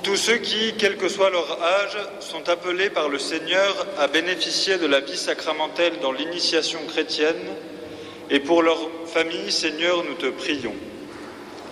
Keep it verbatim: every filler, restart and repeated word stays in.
tous ceux qui, quel que soit leur âge, sont appelés par le Seigneur à bénéficier de la vie sacramentelle dans l'initiation chrétienne, et pour leur famille, Seigneur, nous te prions.